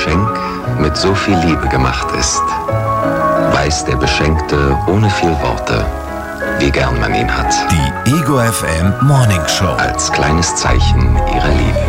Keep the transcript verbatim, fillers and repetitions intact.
Geschenk mit so viel Liebe gemacht ist, weiß der Beschenkte ohne viel Worte, wie gern man ihn hat. Die Ego F M Morning Show. Als kleines Zeichen ihrer Liebe.